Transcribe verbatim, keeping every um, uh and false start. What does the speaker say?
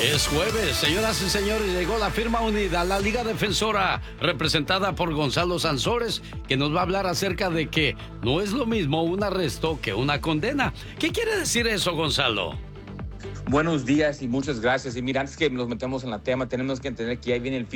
Es jueves, señoras y señores, llegó la firma unida, la Liga Defensora, representada por Gonzalo Sansores, que nos va a hablar acerca de que no es lo mismo un arresto que una condena. ¿Qué quiere decir eso, Gonzalo? Buenos días y muchas gracias. Y mira, antes que nos metamos en la tema, tenemos que entender que ahí viene el